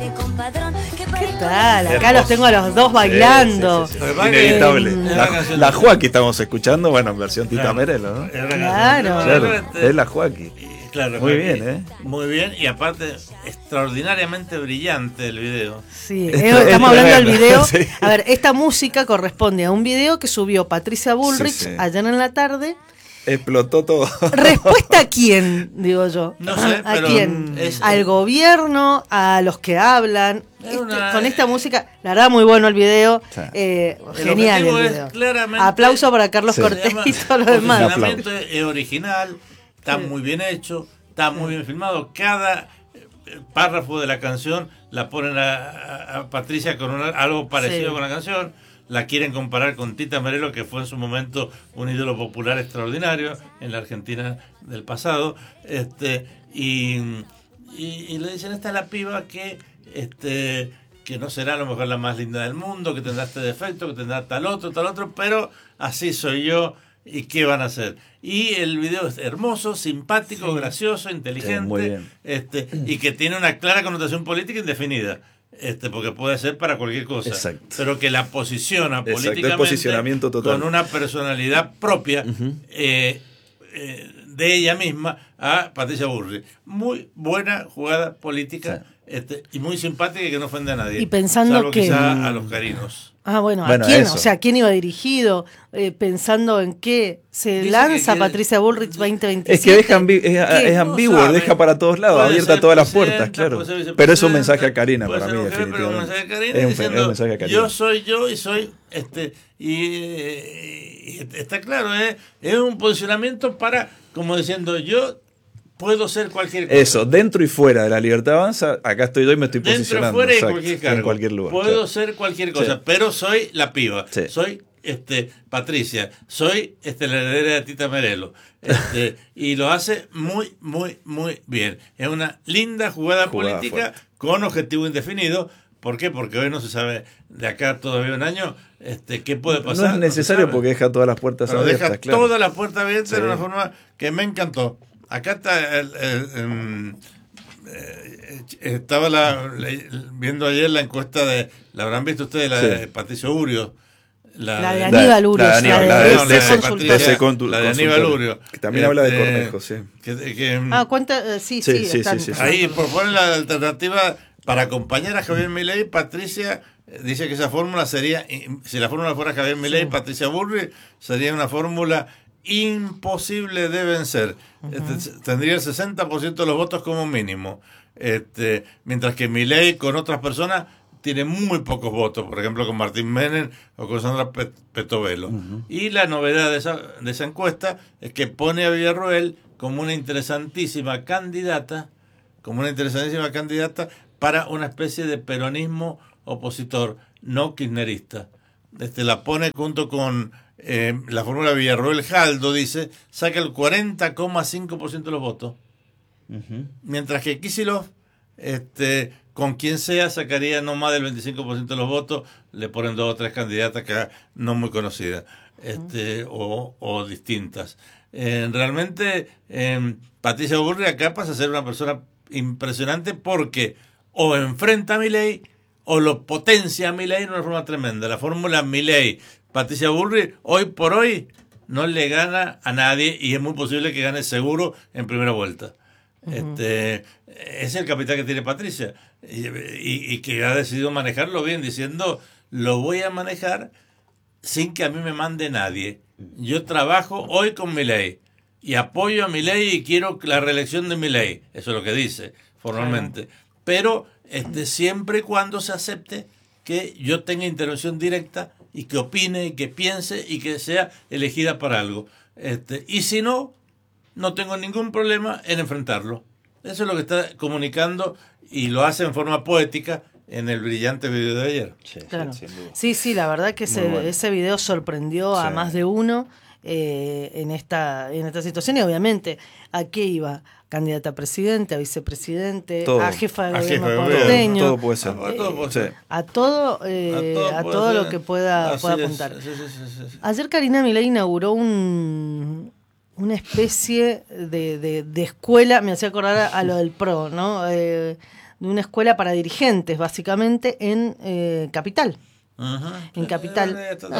¿Qué tal? Acá los tengo a los dos bailando. Sí. Inevitable. La Joaquí estamos escuchando, bueno, en versión Tita Merelo, ¿no? Claro. Es la Joaquí. Claro, muy bien, ¿eh? Muy bien, y aparte, extraordinariamente brillante el video. Sí, estamos hablando del video. Sí. A ver, esta música corresponde a un video que subió Patricia Bullrich ayer en la tarde. Explotó todo. ¿Respuesta a quién, digo yo? No sé, ¿A pero quién? ¿Al gobierno? ¿A los que hablan? Con esta música, la verdad, muy bueno el video. Sí. Genial el video. Aplauso para Carlos Cortés y todo lo demás. El funcionamiento es original, está muy bien hecho, está muy bien filmado. Cada párrafo de la canción la ponen a Patricia con algo parecido con la canción. La quieren comparar con Tita Merelo, que fue en su momento un ídolo popular extraordinario en la Argentina del pasado. Y le dicen, esta es la piba que no será a lo mejor la más linda del mundo, que tendrá este defecto, que tendrá tal otro, pero así soy yo. ¿Y qué van a hacer? Y el video es hermoso, simpático, gracioso, inteligente, muy bien. Y que tiene una clara connotación política indefinida. Porque puede ser para cualquier cosa. Exacto. Pero que la posiciona políticamente, el posicionamiento total, con una personalidad propia de ella misma a Patricia Bullrich. Muy buena jugada política, y muy simpática y que no ofende a nadie. Y pensando salvo que quizá a los carinos. Bueno, ¿a quién? Eso. O sea, ¿a quién iba dirigido? Pensando en qué se lanza Patricia Bullrich 2027. Es que es ambiguo, deja para todos lados, abierta todas las puertas, claro. Pero es un mensaje a Karina para mí, definitivamente. Un mensaje a Karina es diciendo, un mensaje a Karina. Yo soy yo y soy y está claro, es un posicionamiento para, como diciendo, yo puedo ser cualquier cosa. Eso, dentro y fuera de la Libertad Avanza, acá estoy yo y me estoy posicionando. Dentro y fuera, cualquier cargo. En cualquier lugar. Puedo ser cualquier cosa, pero soy la piba. Sí. Soy Patricia, soy la heredera de Tita Merelo. Y lo hace muy, muy, muy bien. Es una linda jugada política fuerte, con objetivo indefinido. ¿Por qué? Porque hoy no se sabe, de acá todavía un año, qué puede pasar. No es necesario porque deja todas las puertas abiertas. Deja todas las puertas abiertas de una forma que me encantó. Acá está estaba viendo ayer la encuesta la habrán visto ustedes, la de Patricio Urio. La de Aníbal Urio. La de Aníbal Urio. Que también habla de Cornejo, sí. ¿Cuánta? Sí. Ahí proponen la alternativa para acompañar a Javier Milei. Patricia dice que esa fórmula sería, si la fórmula fuera Javier Milei, Patricia Bullrich, sería una fórmula imposible de vencer. Tendría el 60% de los votos como mínimo. Mientras que Milei con otras personas tiene muy pocos votos, por ejemplo con Martín Menem o con Sandra Petovelo. Y la novedad de esa encuesta es que pone a Villarroel como una interesantísima candidata para una especie de peronismo opositor, no kirchnerista. La pone junto con la fórmula Villarroel-Jaldo, dice, saca el 40,5% de los votos. Mientras que Kicillof, con quien sea, sacaría no más del 25% de los votos, le ponen 2 o 3 candidatas que no muy conocidas o distintas. Realmente, Patricia Bullrich acá pasa a ser una persona impresionante porque o enfrenta a Milei o lo potencia a Milei de una forma tremenda. La fórmula Milei Patricia Bullrich hoy por hoy no le gana a nadie y es muy posible que gane seguro en primera vuelta. Es el capital que tiene Patricia y que ha decidido manejarlo bien, diciendo, lo voy a manejar sin que a mí me mande nadie. Yo trabajo hoy con Milei y apoyo a Milei y quiero la reelección de Milei. Eso es lo que dice formalmente. Pero siempre y cuando se acepte que yo tenga intervención directa y que opine y que piense y que sea elegida para algo. Y si no, no tengo ningún problema en enfrentarlo. Eso es lo que está comunicando y lo hace en forma poética en el brillante video de ayer. Claro. Sí, la verdad que ese video sorprendió a más de uno en esta situación y obviamente ¿a qué iba? Candidata a presidente, a vicepresidente, todo, a jefa de gobierno porteño. Todo puede ser. A todo lo que pueda apuntar. Sí. Ayer Karina Milei inauguró una especie de escuela, me hacía acordar a lo del PRO, ¿no? una escuela para dirigentes, básicamente, en Capital. En Capital,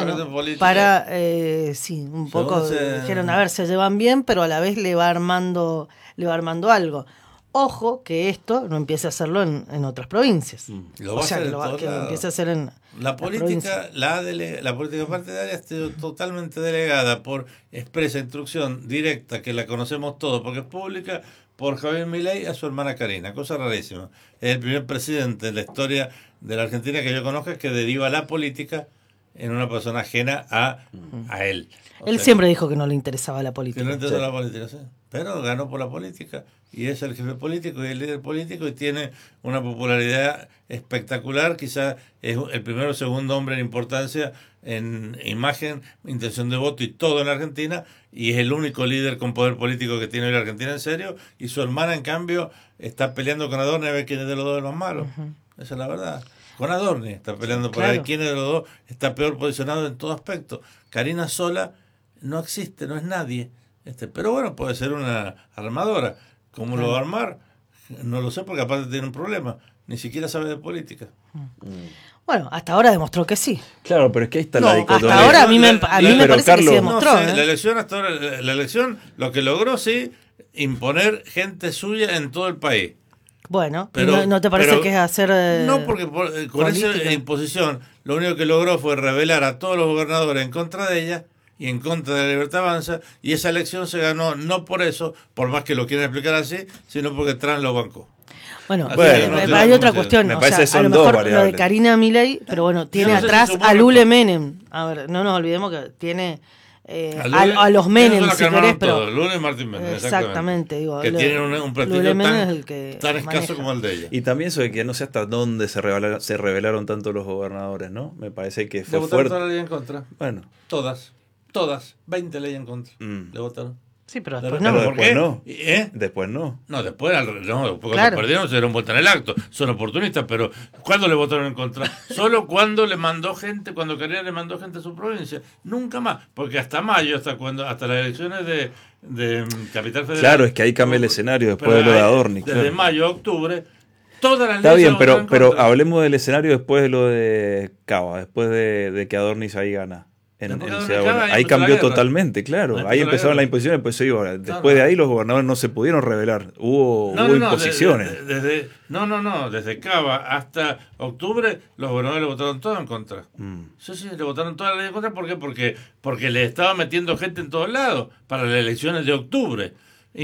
para, sí, un poco dijeron, a ver, se llevan bien, pero a la vez le va armando algo. Ojo que esto no empiece a hacerlo en otras provincias. Que lo empiece a hacer en la política. La política partidaria ha sido totalmente delegada por expresa instrucción directa, que la conocemos todos, porque es pública, por Javier Milei a su hermana Karina. Cosa rarísima. Es el primer presidente en la historia de la Argentina que yo conozca que deriva la política en una persona ajena a él. Él siempre dijo que no le interesaba la política. Que no le interesaba la política, sí. Pero ganó por la política y es el jefe político y el líder político y tiene una popularidad espectacular. Quizás es el primero o segundo hombre en importancia en imagen, intención de voto y todo en la Argentina, y es el único líder con poder político que tiene hoy la Argentina en serio. Y su hermana, en cambio, está peleando con Adorni a ver quién es de los dos el más malo. Esa es la verdad. Con Adorni está peleando por ahí quién es de los dos está peor posicionado en todo aspecto. Karina sola no existe, no es nadie. Pero bueno, puede ser una armadora. ¿Cómo lo va a armar? No lo sé, porque aparte tiene un problema. Ni siquiera sabe de política. Bueno, hasta ahora demostró que sí. Claro, pero es que ahí está la dicotomía. Hasta ahora a mí me parece Carlos, que sí demostró. No sé, la elección lo que logró, sí, imponer gente suya en todo el país. Bueno, pero, ¿no te parece que es hacer no, porque con esa imposición lo único que logró fue rebelar a todos los gobernadores en contra de ella y en contra de la Libertad Avanza, y esa elección se ganó no por eso, por más que lo quieran explicar así, sino porque Trump lo bancó. Bueno, hay otra cuestión. Me parece que son a lo mejor dos lo de Karina Milei, pero bueno, tiene atrás a Lule Menem. A ver, no nos olvidemos que tiene a los Menem, si querés, pero Lule y Martín Menem, exactamente, digo, que tienen un prestigio tan escaso como el de ella. Y también eso de que no sé hasta dónde se rebelaron tanto los gobernadores, ¿no? Me parece que fue fuerte. Toda la ley en contra. Bueno, todas, 20 leyes en contra. Le votaron. Sí, pero después no. ¿Por qué? No. Después no. No, después cuando perdieron se dieron vuelta en el acto. Son oportunistas, pero ¿cuándo le votaron en contra? Solo cuando cuando Karina le mandó gente a su provincia. Nunca más, porque hasta mayo, hasta las elecciones de Capital Federal. Claro, es que ahí cambia el escenario después de lo de Adorni. Desde mayo a octubre, todas las está leyes. Está bien, pero hablemos del escenario después de lo de Cava, después de que Adorni ahí gana. Ahí cambió totalmente, claro. Ahí empezaron las imposiciones, después de ahí los gobernadores no se pudieron rebelar. Hubo imposiciones. Desde Cava hasta octubre los gobernadores le votaron todo en contra. Sí, le votaron toda la ley en contra. ¿Por qué? Porque le estaba metiendo gente en todos lados para las elecciones de octubre.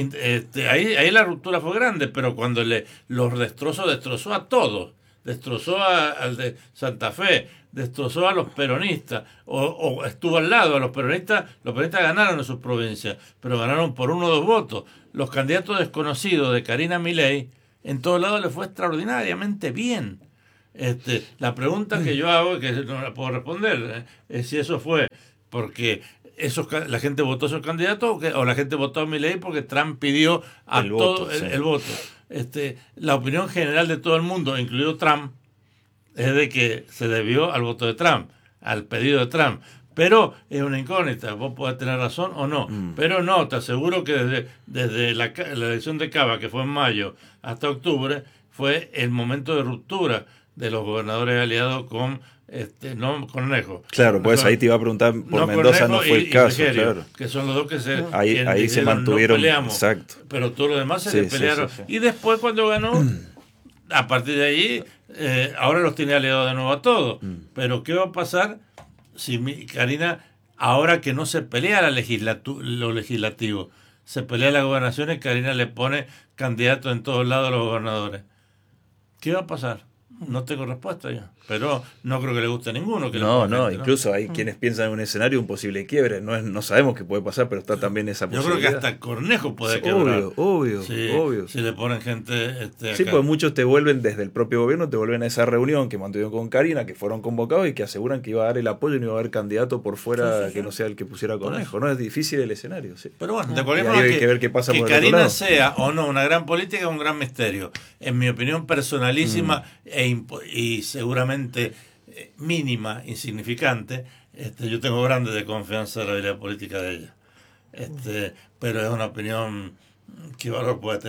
Ahí la ruptura fue grande, pero cuando los destrozó a todos. Destrozó al de Santa Fe, destrozó a los peronistas, o estuvo al lado. Los peronistas ganaron en sus provincias, pero ganaron por 1 o 2 votos. Los candidatos desconocidos de Karina Milei, en todos lados les fue extraordinariamente bien. La pregunta que yo hago, que no la puedo responder, es si eso fue porque la gente votó a esos candidatos o la gente votó a Milei porque Trump pidió el voto. La opinión general de todo el mundo, incluido Trump, es de que se debió al voto de Trump, al pedido de Trump. Pero es una incógnita, vos podés tener razón o no. Pero no, te aseguro que desde la elección de Cava, que fue en mayo, hasta octubre, fue el momento de ruptura de los gobernadores aliados con no Cornejo. Claro, pues ahí te iba a preguntar, por Mendoza Cornejo no fue el caso, Frigerio, claro. Que son los dos que ahí se mantuvieron, no peleamos, exacto. Pero todos los demás se pelearon. Sí. Y después cuando ganó, a partir de ahí, ahora los tiene aliados de nuevo a todos. Pero ¿qué va a pasar si Karina, ahora que no se pelea lo legislativo, se pelea las gobernaciones, Karina le pone candidato en todos lados a los gobernadores? ¿Qué va a pasar? No tengo respuesta yo, pero no creo que le guste a ninguno. Incluso hay quienes piensan en un escenario, un posible quiebre. No sabemos qué puede pasar, pero está también esa posibilidad. Yo creo que hasta Cornejo puede quebrar. Obvio. Si le ponen gente sí, pues muchos te vuelven, desde el propio gobierno, te vuelven a esa reunión que mantuvieron con Karina, que fueron convocados y que aseguran que iba a dar el apoyo y no iba a haber candidato por fuera que no sea el que pusiera Cornejo. No es difícil el escenario. Sí. Pero bueno, de cualquier manera, hay que ver qué pasa que por Karina sea o no una gran política es un gran misterio. En mi opinión personalísima y seguramente mínima, insignificante, yo tengo grande de confianza en la vida política de ella. Pero es una opinión que valor puede tener.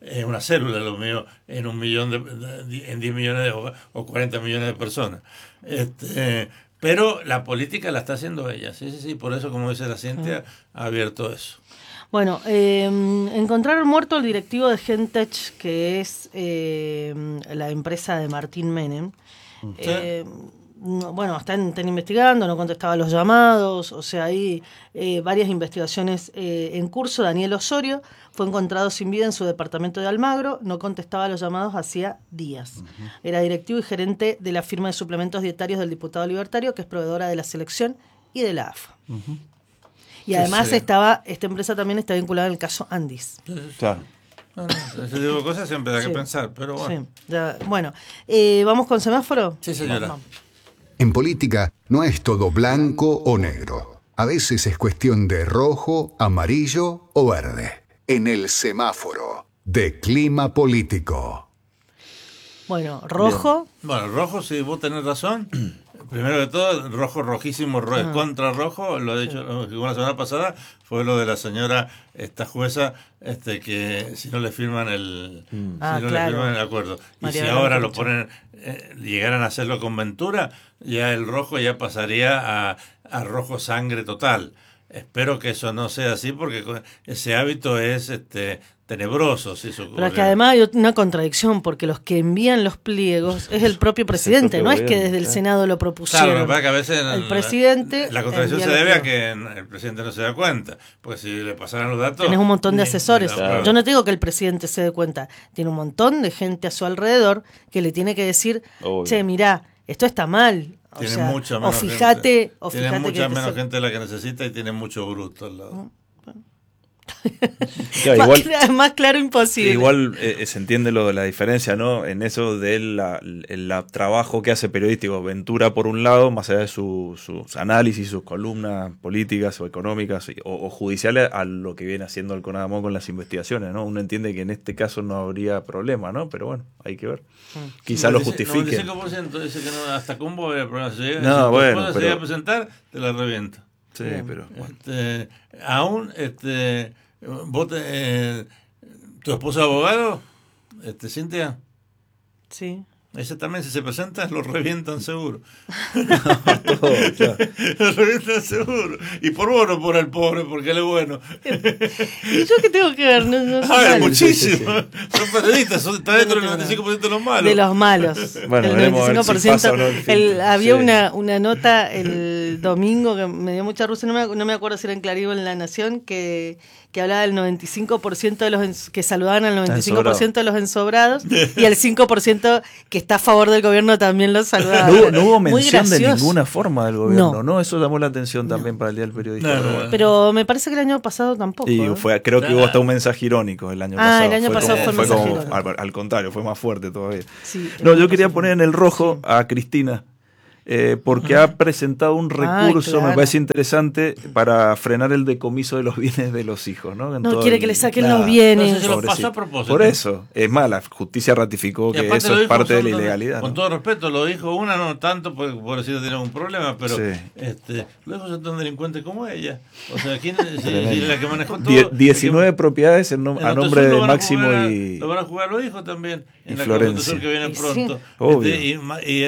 una célula lo mío en 1 millón en 10 millones o 40 millones de personas. Pero la política la está haciendo ella. Sí, por eso, como dice la ciencia, ha abierto eso. Bueno, encontraron muerto el directivo de Gentech, que es la empresa de Martín Menem. ¿Sí? Bueno, están investigando, no contestaba los llamados, o sea, hay varias investigaciones en curso. Daniel Osorio fue encontrado sin vida en su departamento de Almagro, no contestaba los llamados hacía días. Uh-huh. Era directivo y gerente de la firma de suplementos dietarios del diputado libertario, que es proveedora de la selección y de la AFA. Uh-huh. Y además esta empresa también está vinculada al caso Andis. Claro. Ese tipo de cosas siempre hay que pensar, pero bueno. Sí, bueno, ¿vamos con semáforo? Sí, señora. Vamos. En política no es todo blanco o negro. A veces es cuestión de rojo, amarillo o verde. En el semáforo de clima político. Bueno, rojo. Bien. Bueno, rojo, si vos tenés razón. Primero que todo, rojo, rojísimo, contra rojo, lo he dicho la semana pasada, fue lo de la señora, esta jueza, que si no le firman le firman el acuerdo. María, y si ahora lo ponen, llegaran a hacerlo con Ventura, ya el rojo ya pasaría a rojo sangre total. Espero que eso no sea así, porque ese hábito es tenebroso. Si eso ocurre. Pero es que además hay una contradicción, porque los que envían los pliegos es el propio presidente, no es que desde el Senado lo propusieron. Claro, que a veces el presidente la contradicción se debe a que el presidente no se da cuenta, porque si le pasaran los datos... Tenés un montón de asesores. Claro. Yo no te digo que el presidente se dé cuenta, tiene un montón de gente a su alrededor que le tiene que decir, che, mirá, esto está mal. Tiene mucha menos gente. Tiene mucha menos gente de la que necesita y tiene mucho bruto al lado. Claro, más claro imposible. Igual se entiende lo de la diferencia, ¿no? En eso del trabajo que hace periodístico Ventura por un lado, más allá de sus análisis, sus columnas políticas o económicas o judiciales, a lo que viene haciendo el CONADMO con las investigaciones, ¿no? Uno entiende que en este caso no habría problema, ¿no? Pero bueno, hay que ver. Quizá lo justifique. 95% dice que no, hasta Cumbo había problemas. Si bueno, se llega a presentar, te la revienta. Sí, pero bueno. Aún vos tu esposo es abogado, Cintia. Sí. Ese también, si se presenta, lo revientan seguro. Claro. Lo revientan seguro. Y por vos, no por el pobre, porque él es bueno. ¿Y yo qué tengo que ver? No muchísimo. Sí. Son periodistas, está dentro del 95% de los malos. De los malos. Bueno, el 95%. Si pasa o no había una nota el domingo que me dio mucha risa, no me acuerdo si era en Clarín o en La Nación, que hablaba del 95% de los que saludaban al 95% de los ensobrados y el 5% que está a favor del gobierno también los saludaba. No hubo mención de ninguna forma del gobierno, ¿no? Eso llamó la atención también para el Día del Periodista. Pero me parece que el año pasado tampoco. Y creo que hubo hasta un mensaje irónico el año pasado. El año pasado fue mensaje irónico. Al contrario, fue más fuerte todavía. Sí, yo quería poner en el rojo a Cristina. Porque ha presentado un recurso, claro. Me parece interesante, para frenar el decomiso de los bienes de los hijos, ¿no? No quiere que le saquen los bienes. Entonces se lo pasó a propósito. Por eso, es más, la justicia ratificó que eso es parte de la ilegalidad. Con todo respeto, lo dijo una, no tanto, porque pobrecita tiene un problema, pero lo dijo ser tan delincuente como ella. O sea, ¿quién es la que manejó todo? 19 propiedades a nombre de Máximo lo van a jugar los hijos también en la Florencia. Corte Sur que viene pronto. Sí, y